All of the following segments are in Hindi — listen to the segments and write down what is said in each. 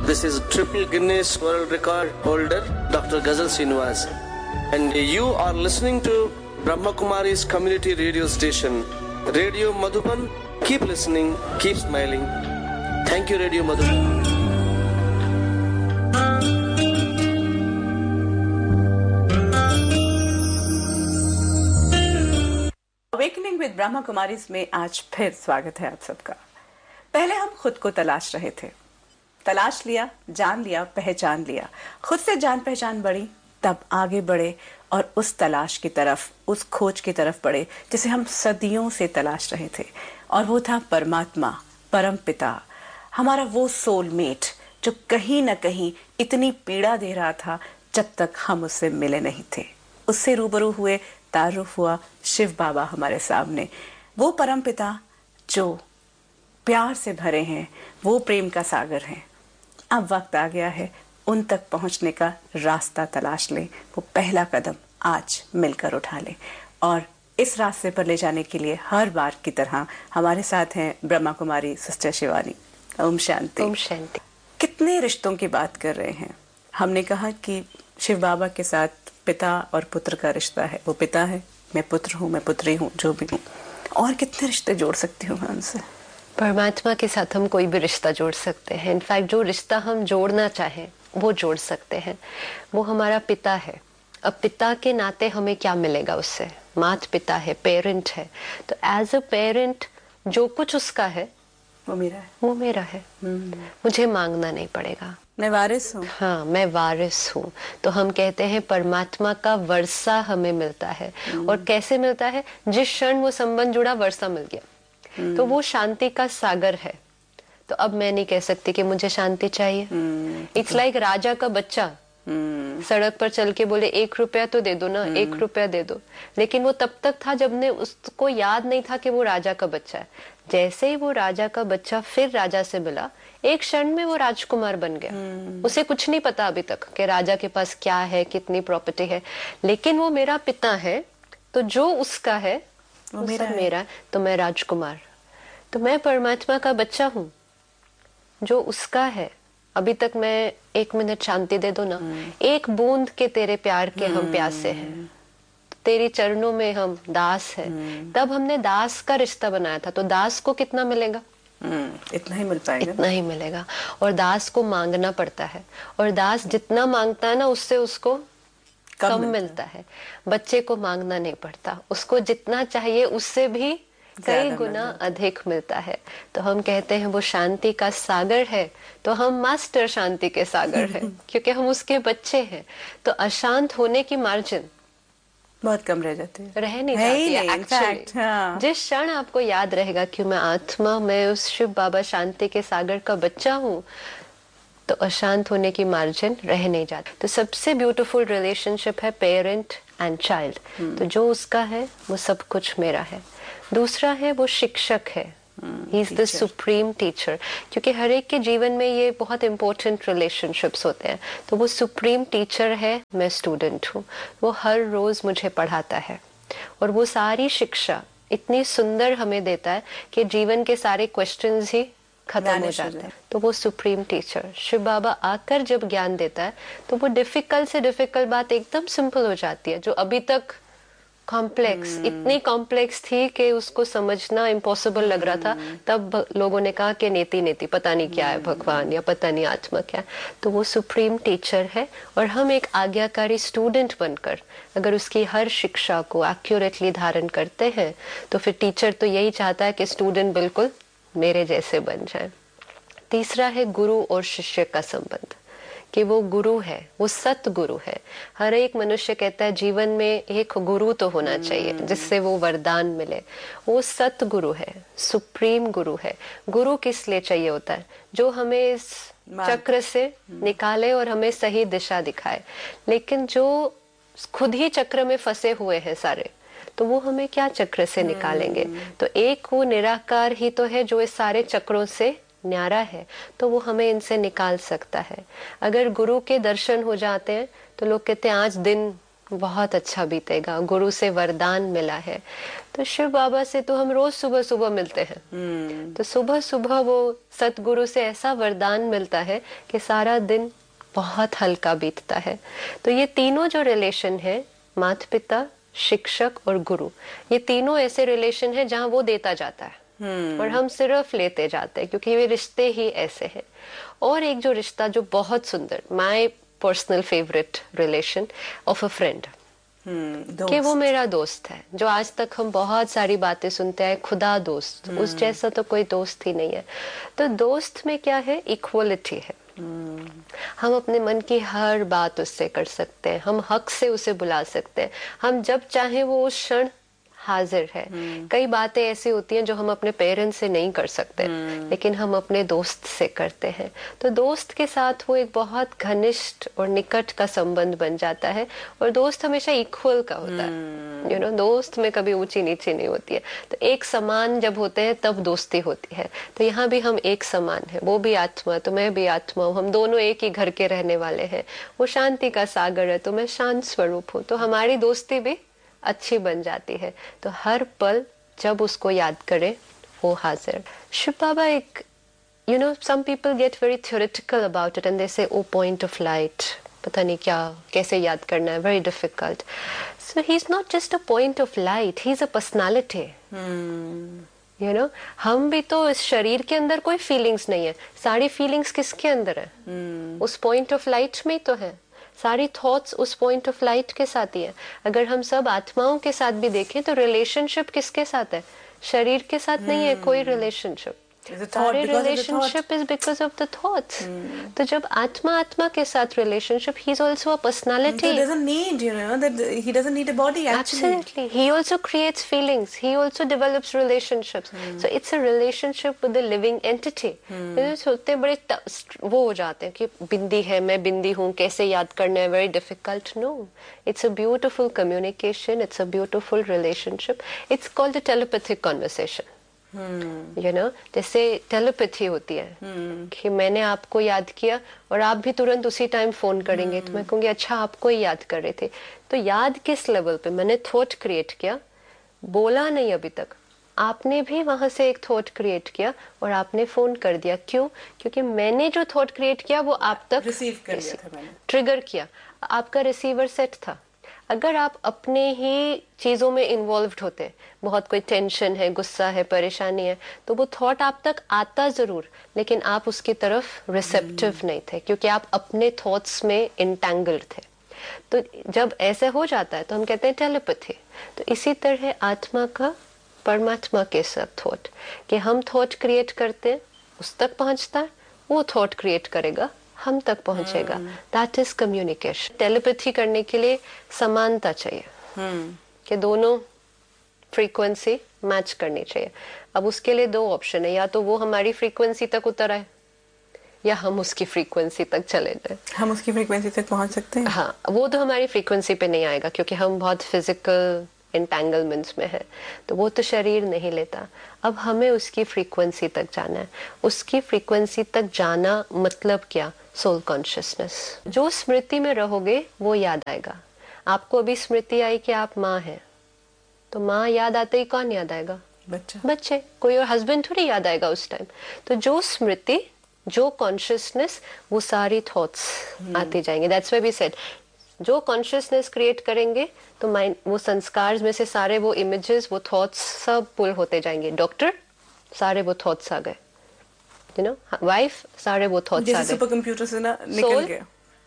This is triple Guinness World Record holder, Dr. Ghazal Srinivas. And you are listening to Brahma Kumari's community radio station, Radio Madhuban. Keep listening, keep smiling. Thank you, Radio Madhuban. Awakening with Brahma Kumaris में आज फिर स्वागत है आप सबका। पहले हम खुद को तलाश रहे थे, तलाश लिया, जान लिया, पहचान लिया, खुद से जान पहचान बढ़ी, तब आगे बढ़े और उस तलाश की तरफ, उस खोज की तरफ बढ़े जिसे हम सदियों से तलाश रहे थे, और वो था परमात्मा, परम पिता, हमारा वो सोलमेट जो कहीं ना कहीं इतनी पीड़ा दे रहा था जब तक हम उससे मिले नहीं थे। उससे रूबरू हुए, तारुफ हुआ, शिव बाबा हमारे सामने, वो परम पिता जो प्यार से भरे हैं, वो प्रेम का सागर हैं। अब वक्त आ गया है उन तक पहुंचने का रास्ता तलाश लें, वो पहला कदम आज मिलकर उठा लें। और इस रास्ते पर ले जाने के लिए हर बार की तरह हमारे साथ हैं ब्रह्मा कुमारी सिस्टर शिवानी। ओम शांति। ओम शांति। कितने रिश्तों की बात कर रहे हैं। हमने कहा कि शिव बाबा के साथ पिता और पुत्र का रिश्ता है, वो पिता है, मैं पुत्र हूँ, मैं पुत्री हूँ, जो भी हूँ। और कितने रिश्ते जोड़ सकती हूँ मैं उनसे? परमात्मा के साथ हम कोई भी रिश्ता जोड़ सकते हैं। इनफैक्ट जो रिश्ता हम जोड़ना चाहें वो जोड़ सकते हैं। वो हमारा पिता है। अब पिता के नाते हमें क्या मिलेगा उससे? माता पिता है, पेरेंट है। तो एज अ पेरेंट जो कुछ उसका है वो मेरा है, वो मेरा है। मुझे मांगना नहीं पड़ेगा, मैं वारिस हूँ। हाँ, मैं वारिस हूँ। तो हम कहते हैं परमात्मा का वर्षा हमें मिलता है। और कैसे मिलता है? जिस क्षण वो संबंध जुड़ा, वर्षा मिल गया। तो वो शांति का सागर है। तो अब मैं नहीं कह सकती कि मुझे शांति चाहिए। इट्स लाइक राजा का बच्चा सड़क पर चल के बोले 1 रुपया तो दे दो ना, 1 रुपया दे दो। लेकिन वो तब तक था जब ने उसको याद नहीं था कि वो राजा का बच्चा है। जैसे ही वो राजा का बच्चा फिर राजा से मिला, एक क्षण में वो राजकुमार बन गया। उसे कुछ नहीं पता अभी तक कि राजा के पास क्या है, कितनी प्रॉपर्टी है। लेकिन वो मेरा पिता है, तो जो उसका है वो मेरा है। तो मैं राजकुमार, तो मैं परमात्मा का बच्चा हूँ जो उसका है। अभी तक मैं 1 मिनट शांति दे दो ना, एक बूंद के तेरे प्यार के हम प्यासे हैं, तेरी चरणों में हम दास हैं। तब हमने दास का रिश्ता बनाया था। तो दास को कितना मिलेगा? इतना ही मिल पाएगा, इतना ही मिलेगा। और दास को मांगना पड़ता है, और दास जितना मांगता है ना उससे उसको कम मिलता है। बच्चे को मांगना नहीं पड़ता, उसको जितना चाहिए उससे भी कई गुना अधिक मिलता है। तो हम कहते हैं वो शांति का सागर है, तो हम मास्टर शांति के सागर हैं क्योंकि हम उसके बच्चे हैं। तो अशांत होने की मार्जिन बहुत कम रह जाती है, रह नहीं जाती है एक्चुअली। हाँ। जिस क्षण आपको याद रहेगा कि मैं आत्मा, मैं उस शिव बाबा शांति के सागर का बच्चा हूँ, तो अशांत होने की मार्जिन रह नहीं जाती। तो सबसे ब्यूटीफुल रिलेशनशिप है पेरेंट एंड चाइल्ड। तो जो उसका है वो सब कुछ मेरा है। दूसरा है वो शिक्षक है, he is the supreme teacher. क्योंकि हर एक के जीवन में ये बहुत इंपॉर्टेंट रिलेशनशिप्स होते हैं। तो वो सुप्रीम टीचर है, मैं स्टूडेंट हूँ। वो हर रोज मुझे पढ़ाता है, और वो सारी शिक्षा इतनी सुंदर हमें देता है कि जीवन के सारे क्वेश्चंस ही खत्म हो जाते हैं। तो वो सुप्रीम टीचर शिव बाबा आकर जब ज्ञान देता है, तो वो डिफिकल्ट से डिफिकल्ट बात एकदम सिंपल हो जाती है। जो अभी तक कॉम्प्लेक्स, इतनी कॉम्प्लेक्स थी कि उसको समझना इम्पॉसिबल लग रहा था, तब लोगों ने कहा कि नेति नेति, पता नहीं क्या है भगवान, या पता नहीं आत्मा क्या है। तो वो सुप्रीम टीचर है, और हम एक आज्ञाकारी स्टूडेंट बनकर अगर उसकी हर शिक्षा को एक्यूरेटली धारण करते हैं, तो फिर टीचर तो यही चाहता है कि स्टूडेंट बिल्कुल मेरे जैसे बन जाए। तीसरा है गुरु और शिष्य का संबंध, कि वो गुरु है, वो सतगुरु है। हर एक मनुष्य कहता है जीवन में एक गुरु तो होना चाहिए जिससे वो वरदान मिले। वो सतगुरु है, सुप्रीम गुरु है। गुरु किस लिए चाहिए होता है? जो हमें इस चक्र से निकाले और हमें सही दिशा दिखाए। लेकिन जो खुद ही चक्र में फंसे हुए हैं सारे, तो वो हमें क्या चक्र से निकालेंगे? तो एक वो निराकार ही तो है जो इस सारे चक्रों से न्यारा है, तो वो हमें इनसे निकाल सकता है। अगर गुरु के दर्शन हो जाते हैं तो लोग कहते हैं आज दिन बहुत अच्छा बीतेगा, गुरु से वरदान मिला है। तो शिव बाबा से तो हम रोज सुबह सुबह मिलते हैं। तो सुबह सुबह वो सतगुरु से ऐसा वरदान मिलता है कि सारा दिन बहुत हल्का बीतता है। तो ये तीनों जो रिलेशन है, माता पिता, शिक्षक और गुरु, ये तीनों ऐसे रिलेशन है जहाँ वो देता जाता है और हम सिर्फ लेते जाते हैं, क्योंकि ये रिश्ते ही ऐसे हैं। और एक जो रिश्ता जो बहुत सुंदर, my personal favourite relation of a friend, कि वो मेरा दोस्त है, जो आज तक हम बहुत सारी बातें सुनते हैं, खुदा दोस्त, उस जैसा तो कोई दोस्त ही नहीं है। तो दोस्त में क्या है, इक्वलिटी है। हम अपने मन की हर बात उससे कर सकते हैं, हम हक से उसे बुला सकते हैं, हम जब चाहे वो उस क्षण हाजिर है। कई बातें ऐसी होती हैं जो हम अपने पेरेंट्स से नहीं कर सकते, लेकिन हम अपने दोस्त से करते हैं। तो दोस्त के साथ वो एक बहुत घनिष्ठ और निकट का संबंध बन जाता है, और दोस्त हमेशा इक्वल का होता है। यू नो, दोस्त में कभी ऊंची नीची नहीं होती है। तो एक समान जब होते हैं तब दोस्ती होती है। तो यहाँ भी हम एक समान है, वो भी आत्मा तो मैं भी आत्मा हूँ, हम दोनों एक ही घर के रहने वाले हैं। वो शांति का सागर है तो मैं शांत स्वरूप हूँ। तो हमारी दोस्ती भी अच्छी बन जाती है। तो हर पल जब उसको याद करे वो हाजिर। शिव बाबा एक, you know, some people get very theoretical about it and they से, ओ पॉइंट ऑफ लाइट, पता नहीं क्या, कैसे याद करना है, very difficult. So he is not just a point of light, he is a personality. You know, हम भी तो इस शरीर के अंदर कोई फीलिंग्स नहीं है, सारी फीलिंग्स किसके अंदर है? उस पॉइंट ऑफ लाइट में ही तो है। सारी थॉट्स उस पॉइंट ऑफ लाइट के साथ ही है। अगर हम सब आत्माओं के साथ भी देखें तो रिलेशनशिप किसके साथ है? शरीर के साथ नहीं है कोई रिलेशनशिप। सारे relationship is because of the thoughts. तो जब आत्मा आत्मा के साथ relationship, he is also a personality. He doesn't need, you know, that he doesn't need a body actually. Absolutely. He also creates feelings. He also develops relationships. So it's a relationship with a living entity. सोचते बड़े वो हो जाते हैं कि बिंदी है, मैं बिंदी हूँ, कैसे याद करना है, very difficult. No. It's a beautiful communication. It's a beautiful relationship. It's called a telepathic conversation. You know, जैसे टेलीपैथी होती है कि मैंने आपको याद किया और आप भी तुरंत उसी टाइम फोन करेंगे, तो मैं कहूँगी अच्छा आपको ही याद कर रहे थे। तो याद किस लेवल पे? मैंने थॉट क्रिएट किया, बोला नहीं अभी तक, आपने भी वहां से एक थॉट क्रिएट किया और आपने फोन कर दिया। क्यों? क्योंकि मैंने जो थॉट क्रिएट किया वो आप तक रिसीव कर लिया था, मैंने ट्रिगर किया, आपका रिसीवर सेट था। अगर आप अपने ही चीजों में इन्वॉल्व्ड होते, बहुत कोई टेंशन है, गुस्सा है, परेशानी है, तो वो थॉट आप तक आता जरूर, लेकिन आप उसकी तरफ रिसेप्टिव नहीं थे, क्योंकि आप अपने थॉट्स में इंटैंगल्ड थे। तो जब ऐसे हो जाता है तो हम कहते हैं टेलीपैथी। तो इसी तरह आत्मा का परमात्मा के साथ थॉट, कि हम थॉट क्रिएट करते हैं, उस तक पहुंचता है, वो थॉट क्रिएट करेगा, हम तक पहुंचेगा। That is communication. टेलीपैथी करने के लिए समानता चाहिए, कि दोनों फ्रीक्वेंसी मैच करनी चाहिए। अब उसके लिए दो ऑप्शन है, या तो वो हमारी फ्रीक्वेंसी तक उतर आए या हम उसकी फ्रीक्वेंसी तक चले जाए। हम उसकी फ्रीक्वेंसी तक पहुंच सकते हैं? हाँ, वो तो हमारी फ्रीक्वेंसी पे नहीं आएगा, क्योंकि हम बहुत फिजिकल एंटेंगलमेंट्स में है, तो वो तो शरीर नहीं लेता। अब हमें उसकी फ्रीक्वेंसी तक जाना है। उसकी फ्रीक्वेंसी तक जाना मतलब क्या? Soul consciousness. जो स्मृति में रहोगे वो याद आएगा। आपको अभी स्मृति आई कि आप माँ हैं, तो माँ याद आते ही कौन याद आएगा? बच्चे। कोई और हस्बैंड थोड़ी याद आएगा उस टाइम। तो जो स्मृति, जो कॉन्शियसनेस, वो सारी थॉट्स आते जाएंगे। दैट्स व्हाई वी सेड, जो कॉन्शियसनेस क्रिएट करेंगे तो माइंड, वो संस्कार में से सारे वो इमेजेस, वो थॉट्स सब पुल होते जाएंगे। डॉक्टर, सारे वो थॉट्स आ गए। यू नो, वाइफ, सारे वो थॉट्स आ गए। सुपर कंप्यूटर से ना निकल गए।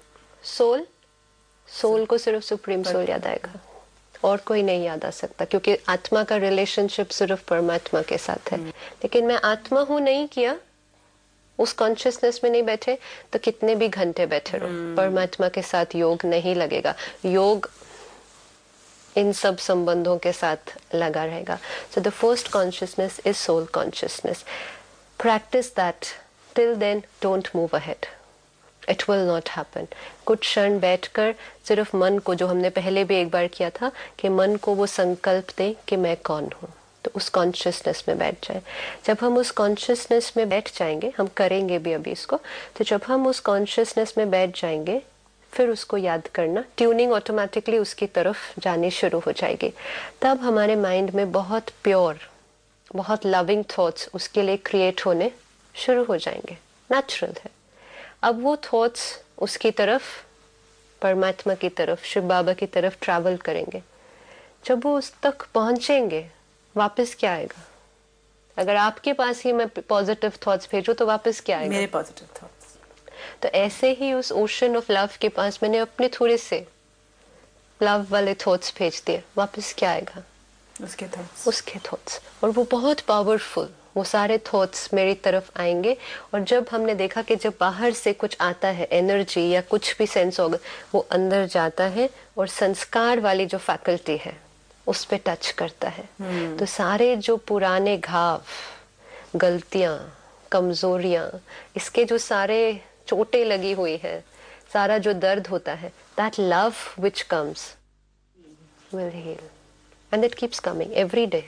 सोल को सिर्फ सुप्रीम सोल याद आएगा, और कोई नहीं याद आ सकता, क्योंकि आत्मा का रिलेशनशिप सिर्फ परमात्मा के साथ है। लेकिन मैं आत्मा हूं नहीं किया, उस कॉन्शियसनेस में नहीं बैठे, तो कितने भी घंटे बैठे रहो, परमात्मा के साथ योग नहीं लगेगा। योग इन सब संबंधों के साथ लगा रहेगा। So the first consciousness is soul consciousness. Practice that, till then don't move ahead, it will not happen. कुछ क्षण बैठकर सिर्फ मन को, जो हमने पहले भी एक बार किया था, कि मन को वो संकल्प दे कि मैं कौन हूँ, तो उस कॉन्शियसनेस में बैठ जाए। जब हम उस कॉन्शियसनेस में बैठ जाएंगे, हम करेंगे भी अभी इसको, तो जब हम उस कॉन्शियसनेस में बैठ जाएंगे, फिर उसको याद करना, ट्यूनिंग ऑटोमेटिकली उसकी तरफ जानी शुरू हो जाएगी। तब हमारे माइंड में बहुत प्योर, बहुत लविंग थॉट्स उसके लिए क्रिएट होने शुरू हो जाएंगे, नेचुरल है। अब वो थॉट्स उसकी तरफ, परमात्मा की तरफ, शिव बाबा की तरफ ट्रैवल करेंगे। जब वो उस तक पहुंचेंगे, वापस क्या आएगा? अगर आपके पास ही मैं पॉजिटिव थॉट्स भेजूं तो वापस क्या आएगा? मेरे पॉजिटिव थॉट्स। तो ऐसे ही उस ओशन ऑफ लव के पास मैंने अपने थोड़े से लव वाले थॉट्स भेज दिए, वापस क्या आएगा? उसके थॉट्स। और वो बहुत पावरफुल, वो सारे थॉट्स मेरी तरफ आएंगे। और जब हमने देखा कि जब बाहर से कुछ आता है, एनर्जी या कुछ भी सेंस होगा, वो अंदर जाता है और संस्कार वाली जो फैकल्टी है उस पे टच करता है। तो सारे जो पुराने घाव, गलतियां, कमजोरियां, इसके जो सारे चोटें लगी हुई है, सारा जो दर्द होता है, that love which comes will heal, and it keeps coming every day,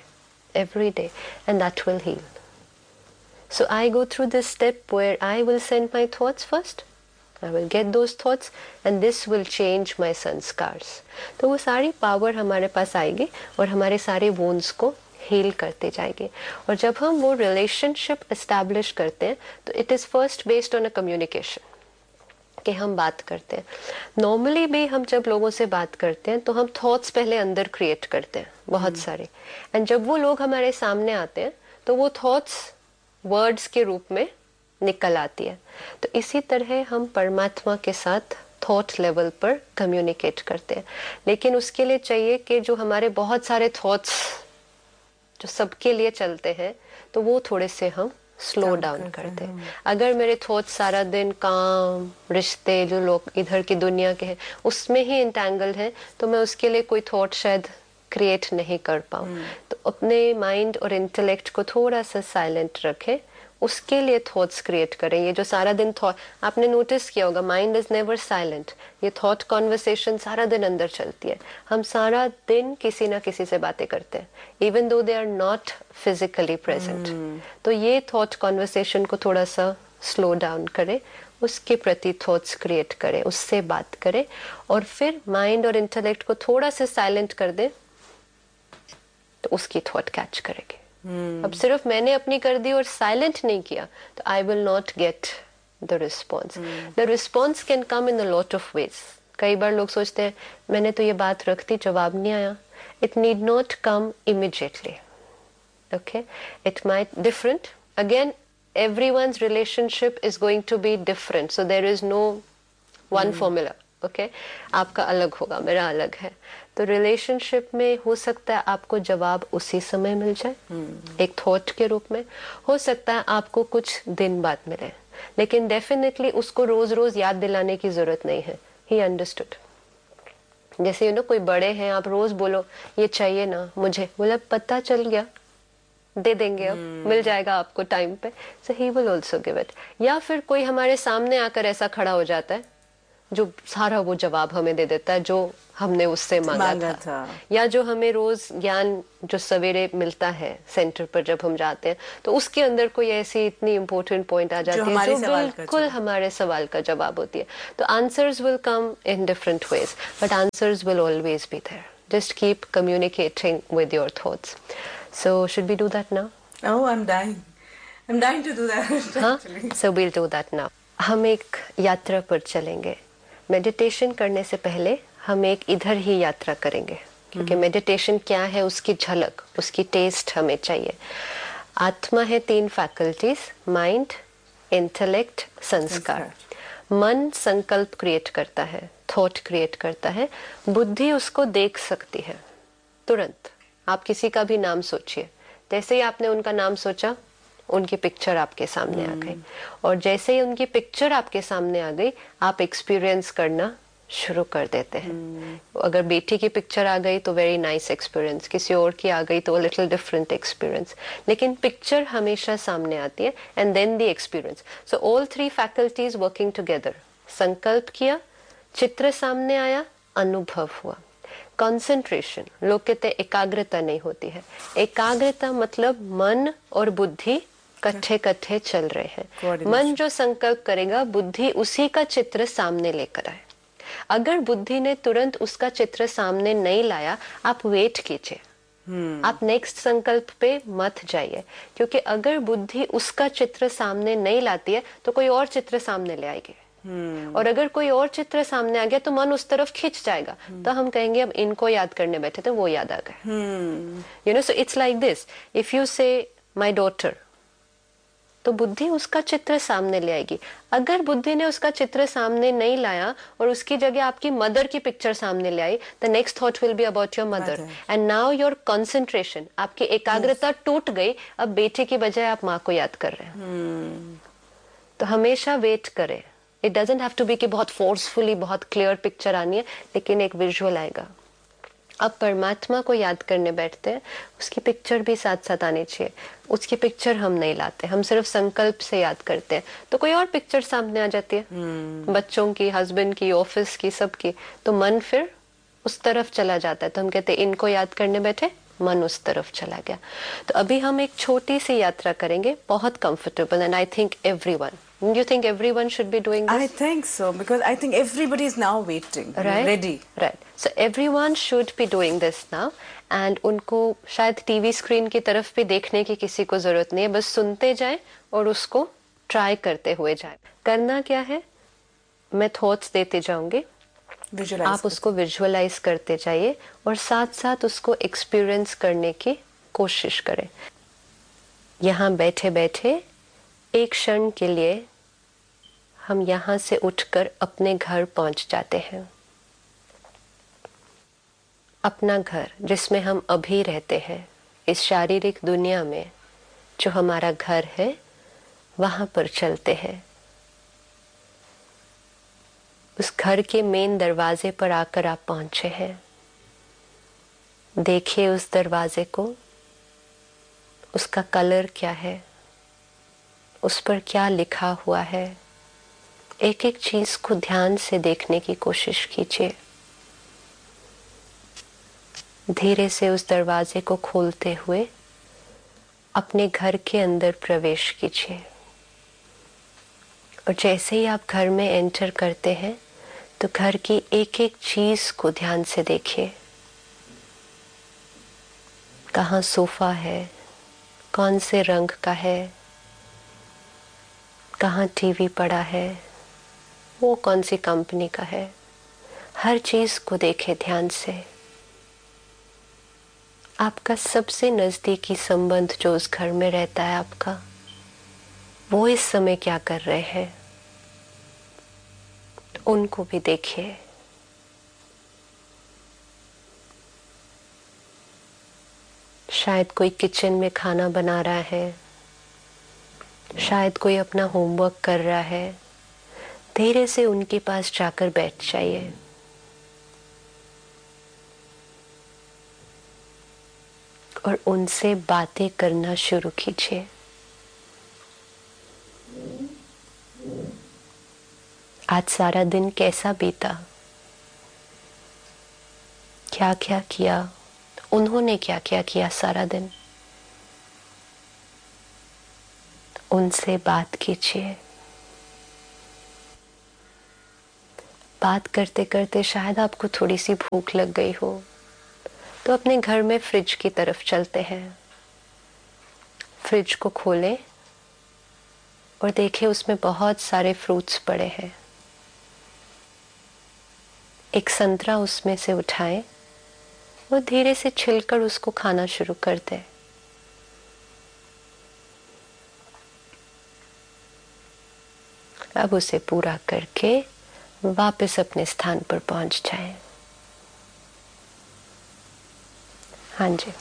and that will heal. So I go through this step where I will send my thoughts first, I will get those thoughts, and this will change my sanskars. तो वो सारी पावर हमारे पास आएगी और हमारे सारे wounds को हील करते जाएंगे। और जब हम वो रिलेशनशिप एस्टैब्लिश करते हैं तो it is first based on a communication, कि हम बात करते हैं। नॉर्मली भी हम जब लोगों से बात करते हैं तो हम थॉट्स पहले अंदर क्रिएट करते हैं बहुत सारे, एंड जब वो लोग हमारे सामने आते हैं तो वो थॉट्स वर्ड्स के रूप में निकल आती है। तो इसी तरह हम परमात्मा के साथ थॉट लेवल पर कम्युनिकेट करते हैं। लेकिन उसके लिए चाहिए कि जो हमारे बहुत सारे थॉट्स जो सबके लिए चलते हैं, तो वो थोड़े से हम स्लो डाउन करते हैं। अगर मेरे थॉट्स सारा दिन काम, रिश्ते, जो लोग इधर की दुनिया के हैं उसमें ही इंटैंगल्ड हैं, तो मैं उसके लिए कोई थॉट शायद क्रिएट नहीं कर पाऊँ। तो अपने माइंड और इंटेलेक्ट को थोड़ा सा साइलेंट रखें, उसके लिए थॉट्स क्रिएट करें। ये जो सारा दिन थॉट, आपने नोटिस किया होगा, माइंड इज नेवर साइलेंट। ये थॉट कॉन्वर्सेशन सारा दिन अंदर चलती है। हम सारा दिन किसी ना किसी से बातें करते हैं, even though they are not physically present. तो ये थॉट कॉन्वर्सेशन को थोड़ा सा स्लो डाउन करें, उसके प्रति थॉट्स क्रिएट करें, उससे बात करें, और फिर माइंड और इंटेलेक्ट को थोड़ा सा साइलेंट कर दें तो उसकी थॉट कैच करेंगे। अब सिर्फ मैंने अपनी कर दी और साइलेंट नहीं किया तो I will not get the response. The response can come in a lot of ways. कई बार लोग सोचते हैं मैंने तो ये बात रख दी, जवाब नहीं आया। It need not come immediately, okay, it might different. Again everyone's relationship is going to be different, so there is no one formula, okay? आपका अलग होगा, मेरा अलग है। तो रिलेशनशिप में हो सकता है आपको जवाब उसी समय मिल जाए, एक थॉट के रूप में। हो सकता है आपको कुछ दिन बाद मिले, लेकिन डेफिनेटली उसको रोज रोज याद दिलाने की जरूरत नहीं है। He understood. जैसे कोई बड़े हैं, आप रोज बोलो ये चाहिए ना मुझे, बोला पता चल गया, दे देंगे, अब मिल जाएगा आपको टाइम पे, सो he will also give it. या फिर कोई हमारे सामने आकर ऐसा खड़ा हो जाता है जो सारा वो जवाब हमें दे देता है जो हमने उससे मांगा था। या जो हमें रोज ज्ञान जो सवेरे मिलता है सेंटर पर जब हम जाते हैं, तो उसके अंदर कोई ऐसी इतनी इंपॉर्टेंट पॉइंट आ जाती है जो बिल्कुल हमारे सवाल का जवाब होती है। तो answers will come in different ways, but answers will always be there. Just keep communicating with your thoughts. So should we do that now? Oh, I'm dying. I'm dying to do that. हाँ, so we'll do that now. हम एक यात्रा पर चलेंगे। मेडिटेशन करने से पहले हम एक इधर ही यात्रा करेंगे, क्योंकि मेडिटेशन क्या है उसकी झलक, उसकी टेस्ट हमें चाहिए। आत्मा है 3 फैकल्टीज, माइंड, इंटेलेक्ट, संस्कार। मन संकल्प क्रिएट करता है, थॉट क्रिएट करता है। बुद्धि उसको देख सकती है तुरंत। आप किसी का भी नाम सोचिए, जैसे ही आपने उनका नाम सोचा उनकी पिक्चर आपके सामने आ गई, और जैसे ही उनकी पिक्चर आपके सामने आ गई आप एक्सपीरियंस करना शुरू कर देते हैं। अगर बेटी की पिक्चर आ गई तो वेरी नाइस एक्सपीरियंस, किसी और की आ गई तो लिटिल डिफरेंट एक्सपीरियंस, लेकिन पिक्चर हमेशा सामने आती है and then the experience. So all 3 faculties working together. संकल्प किया, चित्र सामने आया, अनुभव हुआ। कंसंट्रेशन, लोग कहते हैं एकाग्रता नहीं होती है। एकाग्रता मतलब मन और बुद्धि कट्ठे चल रहे हैं। मन जो संकल्प करेगा, बुद्धि उसी का चित्र सामने लेकर आए। अगर बुद्धि ने तुरंत उसका चित्र सामने नहीं लाया, आप वेट कीजिए, आप नेक्स्ट संकल्प पे मत जाइए, क्योंकि अगर बुद्धि उसका चित्र सामने नहीं लाती है तो कोई और चित्र सामने ले आएगी। और अगर कोई और चित्र सामने आ गया तो मन उस तरफ खिंच जाएगा, तो हम कहेंगे अब इनको याद करने बैठे थे, वो याद आ गए। You know, so it's like this, if you से माय डॉटर, तो बुद्धि उसका चित्र सामने ले आएगी। अगर बुद्धि ने उसका चित्र सामने नहीं लाया और उसकी जगह आपकी मदर की पिक्चर सामने ले आई, the next thought will be about your mother, and now your concentration, आपकी एकाग्रता टूट गई। अब बेटे की बजाय आप माँ को याद कर रहे हैं। तो हमेशा वेट करें। It doesn't have to be कि बहुत फोर्सफुली बहुत क्लियर पिक्चर आनी है, लेकिन एक विजुअल आएगा। अब परमात्मा को याद करने बैठते हैं, उसकी पिक्चर भी साथ साथ आनी चाहिए। उसकी पिक्चर हम नहीं लाते, हम सिर्फ संकल्प से याद करते हैं, तो कोई और पिक्चर सामने आ जाती है, बच्चों की, हस्बैंड की, ऑफिस की, सबकी, तो मन फिर उस तरफ चला जाता है। तो हम कहते हैं इनको याद करने बैठे, मन उस तरफ चला गया। तो अभी हम एक छोटी सी यात्रा करेंगे, बहुत comfortable, and I think everyone, do you think everyone should be doing this? I think so, because I think everybody is now waiting, right? ready. Right. So everyone should be doing this now, and उनको शायद टीवी स्क्रीन की तरफ भी देखने की किसी को जरूरत नहीं है, बस सुनते जाए और उसको ट्राई करते हुए जाए। करना क्या है, मैं थॉट्स देते जाऊंगी, आप उसको विजुअलाइज करते जाइए और साथ साथ उसको एक्सपीरियंस करने की कोशिश करें। यहाँ बैठे बैठे एक क्षण के लिए हम यहाँ से उठकर अपने घर पहुंच जाते हैं। अपना घर जिसमें हम अभी रहते हैं, इस शारीरिक दुनिया में जो हमारा घर है, वहां पर चलते हैं। उस घर के मेन दरवाजे पर आकर आप पहुंचे हैं। देखिए उस दरवाजे को, उसका कलर क्या है, उस पर क्या लिखा हुआ है। एक एक चीज को ध्यान से देखने की कोशिश कीजिए। धीरे से उस दरवाजे को खोलते हुए अपने घर के अंदर प्रवेश कीजिए। और जैसे ही आप घर में एंटर करते हैं तो घर की एक एक चीज को ध्यान से देखिए। कहाँ सोफा है, कौन से रंग का है, कहाँ टीवी पड़ा है, वो कौन सी कंपनी का है। हर चीज को देखें ध्यान से। आपका सबसे नजदीकी संबंध जो उस घर में रहता है आपका, वो इस समय क्या कर रहे हैं, उनको भी देखिए। शायद कोई किचन में खाना बना रहा है, शायद कोई अपना होमवर्क कर रहा है। धीरे से उनके पास जाकर बैठ जाइए। और उनसे बातें करना शुरू कीजिए। आज सारा दिन कैसा बीता, क्या क्या किया, उन्होंने क्या क्या किया सारा दिन, उनसे बात कीजिए। बात करते करते शायद आपको थोड़ी सी भूख लग गई हो, तो अपने घर में फ्रिज की तरफ चलते हैं। फ्रिज को खोलें और देखें उसमें बहुत सारे फ्रूट्स पड़े हैं। एक संतरा उसमें से उठाएं और धीरे से छिलकर उसको खाना शुरू कर दें। अब उसे पूरा करके वापस अपने स्थान पर पहुंच जाएं। हाँ जी,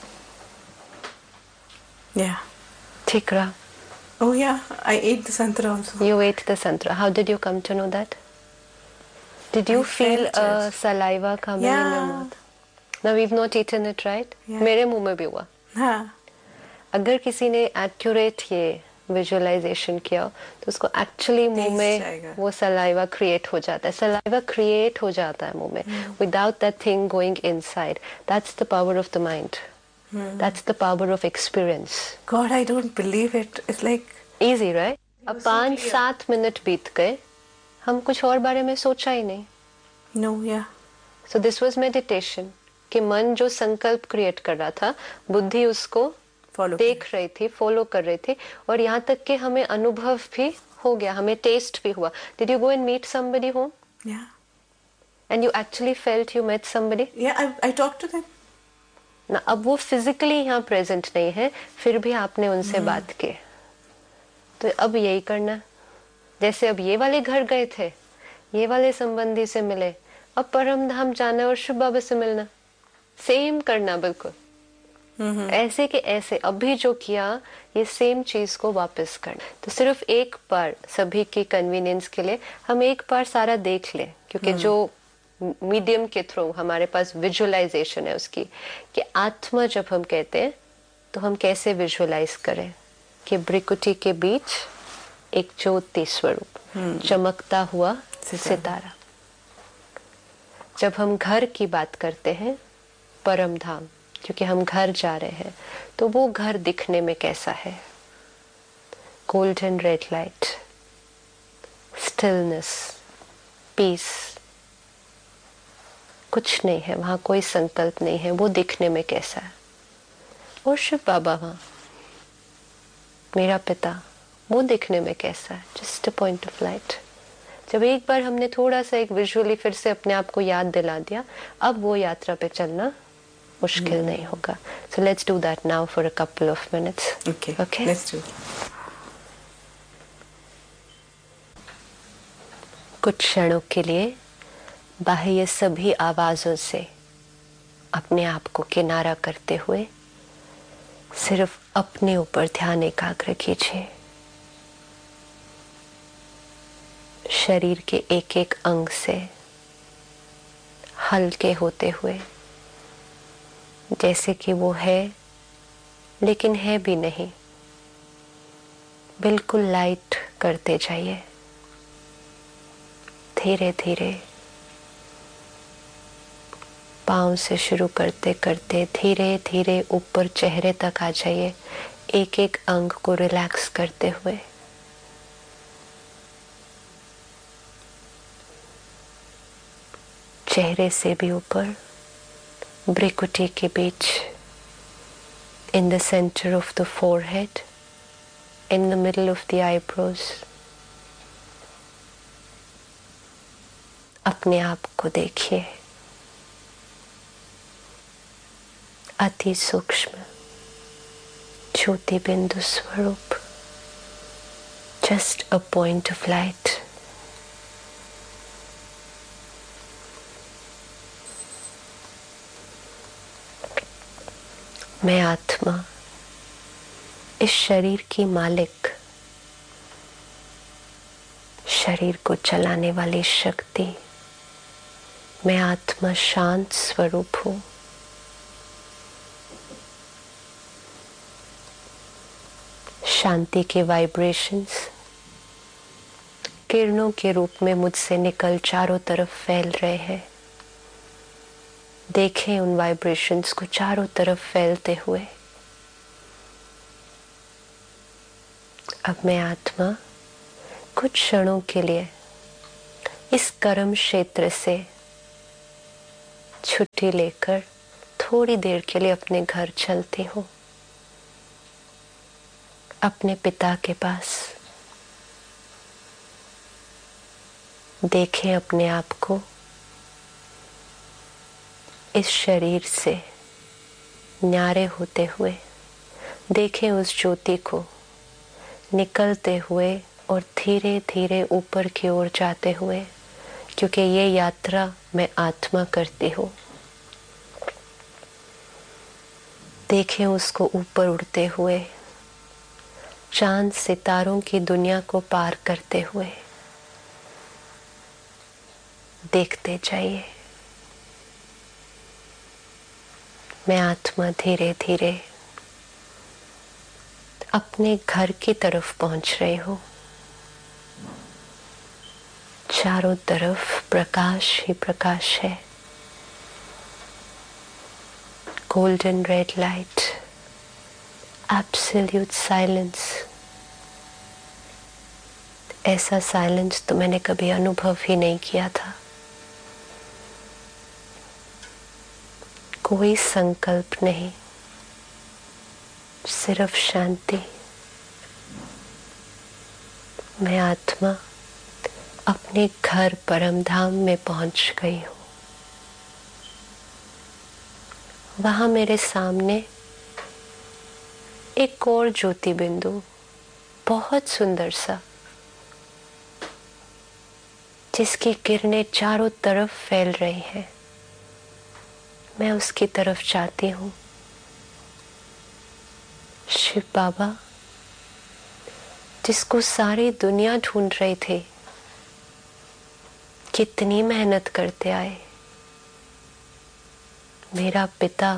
ठीक रहा। Oh yeah, I ate the santra also. You ate the santra. How did you come to know that? Did you feel saliva coming in your mouth? No, we've not eaten it, right? मेरे मुंह में भी हुआ। हाँ। अगर किसी ने एक्यूरेट ये विजुअलाइजेशन किया तो उसको एक्चुअली मुंह में वो सलाइवा क्रिएट हो जाता है। सलाइवा क्रिएट हो जाता है मुंह में without that thing going inside. That's the power of the mind. That's the power of experience. God, I don't believe it. It's like easy, right? अब 5-7 मिनट बीत गए, हम कुछ और बारे में सोचा ही नहीं। No, yeah. So this was meditation. कि मन जो संकल्प क्रिएट कर रहा था, बुद्धि उसको देख रही थी, फॉलो कर रही थी, और यहाँ तक कि हमें अनुभव भी हो गया, हमें टेस्ट भी हुआ. Did you go and meet somebody home? Yeah. And you actually felt you met somebody? Yeah, I talked to them. ना अब वो फिजिकली यहाँ प्रेजेंट नहीं है, फिर भी आपने उनसे बात की. तो अब यही करना, जैसे अब ये वाले घर गए थे, ये वाले संबंधी से मिले, अब परम धाम जाना और शिव बाबा से मिलना, सेम करना बिल्कुल. ऐसे के ऐसे अभी जो किया, ये सेम चीज को वापस करना. तो सिर्फ एक बार सभी की कन्वीनियंस के लिए हम एक बार सारा देख लें, क्योंकि जो मीडियम के थ्रू हमारे पास विजुअलाइजेशन है उसकी, कि आत्मा जब हम कहते हैं तो हम कैसे विजुअलाइज करें कि भ्रिकुटी के बीच एक ज्योति स्वरूप, चमकता हुआ सितारा. जब हम घर की बात करते हैं, परम धाम, क्योंकि हम घर जा रहे हैं, तो वो घर दिखने में कैसा है? Golden red light, stillness, piece, कुछ नहीं है वहां, कोई संकल्प नहीं है, वो दिखने में कैसा है? और शिव बाबा वहां, मेरा पिता, वो दिखने में कैसा है? Just a point of light. जब एक बार हमने थोड़ा सा एक विजुअली फिर से अपने आप को याद दिला दिया, अब वो यात्रा पे चलना मुश्किल नहीं होगा. So let's do that now for a couple of minutes. Okay. Let's do. कुछ क्षणों के लिए बाह्य सभी आवाजों से अपने आप को किनारा करते हुए सिर्फ अपने ऊपर ध्यान एकाग्र कीजिए. शरीर के एक एक अंग से हल्के होते हुए, जैसे कि वो है लेकिन है भी नहीं, बिल्कुल लाइट करते जाइए. धीरे धीरे पांव से शुरू करते करते धीरे धीरे ऊपर चेहरे तक आ जाइए, एक एक अंग को रिलैक्स करते हुए. चेहरे से भी ऊपर, भ्रिकुटी के बीच, in the center of the forehead, in the middle of the eyebrows. अपने आप को देखिए, अति सूक्ष्म ज्योति बिंदु स्वरूप, just a point of light. मैं आत्मा, इस शरीर की मालिक, शरीर को चलाने वाली शक्ति, मैं आत्मा शांत स्वरूप हूं. शांति के वाइब्रेशंस किरणों के रूप में मुझसे निकल चारों तरफ फैल रहे हैं. देखें उन वाइब्रेशंस को चारों तरफ फैलते हुए. अब मैं आत्मा कुछ क्षणों के लिए इस कर्म क्षेत्र से छुट्टी लेकर थोड़ी देर के लिए अपने घर चलती हूँ, अपने पिता के पास. देखें अपने आप को इस शरीर से न्यारे होते हुए, देखें उस ज्योति को निकलते हुए और धीरे धीरे ऊपर की ओर जाते हुए, क्योंकि ये यात्रा मैं आत्मा करती हूँ. देखें उसको ऊपर उड़ते हुए, चांद सितारों की दुनिया को पार करते हुए. देखते जाइए. मैं आत्मा धीरे धीरे अपने घर की तरफ पहुंच रही हूं. चारों तरफ प्रकाश ही प्रकाश है. Golden red light, absolute silence. ऐसा साइलेंस तो मैंने कभी अनुभव ही नहीं किया था. कोई संकल्प नहीं, सिर्फ शांति। मैं आत्मा अपने घर परम धाम में पहुंच गई हूँ। वहां मेरे सामने एक और ज्योति बिंदु, बहुत सुंदर सा, जिसकी किरणें चारों तरफ फैल रही हैं। मैं उसकी तरफ जाती हूँ। शिव बाबा, जिसको सारी दुनिया ढूंढ रही थी, कितनी मेहनत करते आए। मेरा पिता,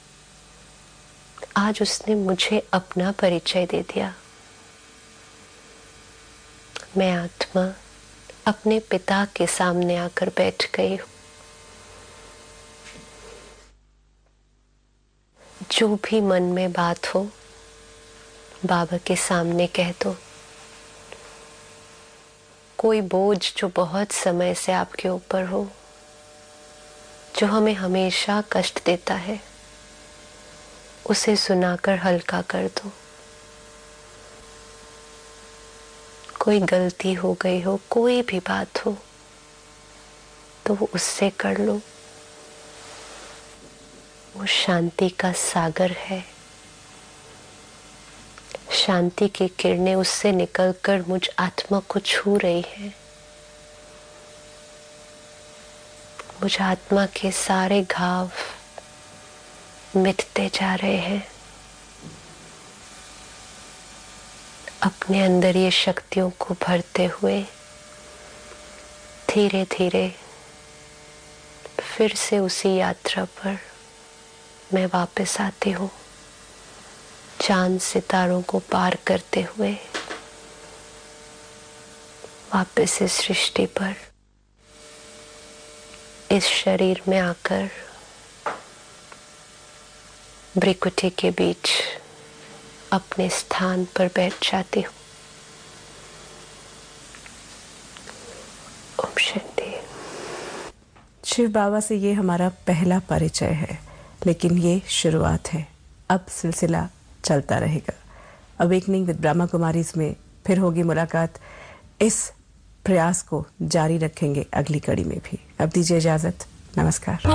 आज उसने मुझे अपना परिचय दे दिया। मैं आत्मा अपने पिता के सामने आकर बैठ गई हूँ। जो भी मन में बात हो, बाबा के सामने कह दो। कोई बोझ जो बहुत समय से आपके ऊपर हो, जो हमें हमेशा कष्ट देता है, उसे सुनाकर हल्का कर दो। कोई गलती हो गई हो, कोई भी बात हो, तो वो उससे कर लो। वो शांति का सागर है। शांति की किरणें उससे निकलकर मुझ आत्मा को छू रही हैं। मुझ आत्मा के सारे घाव मिटते जा रहे हैं। अपने अंदर ये शक्तियों को भरते हुए धीरे धीरे फिर से उसी यात्रा पर मैं वापस आती हूँ। चांद सितारों को पार करते हुए वापस इस सृष्टि पर, इस शरीर में आकर भ्रिकुटी के बीच अपने स्थान पर बैठ जाती हूँ। ओम शांति। शिव बाबा से ये हमारा पहला परिचय है, लेकिन ये शुरुआत है। अब सिलसिला चलता रहेगा। अवेकनिंग विद ब्रह्मा कुमारीज में फिर होगी मुलाकात। इस प्रयास को जारी रखेंगे अगली कड़ी में भी। अब दीजिए इजाजत। नमस्कार।